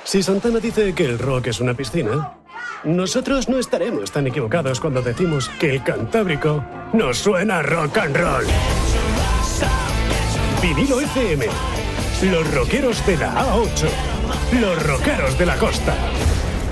Si Santana dice que el rock es una piscina, nosotros no estaremos tan equivocados cuando decimos que el Cantábrico nos suena rock and roll. Vinilo FM. Los rockeros de la A8. Los rockeros de la costa.